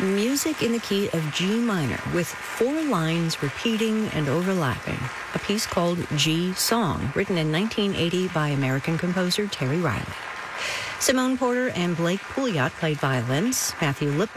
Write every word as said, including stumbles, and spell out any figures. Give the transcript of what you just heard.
Music in the key of G minor with four lines repeating and overlapping. A piece called G Song, written in nineteen eighty by American composer Terry Riley. Simone Porter and Blake Pouliot played violins. Matthew Lipman